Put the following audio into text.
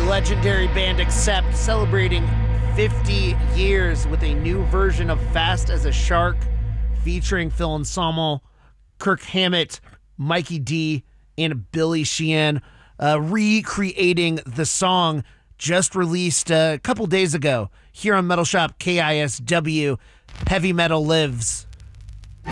legendary band Accept celebrating 50 years with a new version of Fast as a Shark featuring Phil Anselmo, Kirk Hammett, Mikey D, and Billy Sheehan, recreating the song just released a couple days ago here on Metal Shop KISW. Heavy Metal Lives.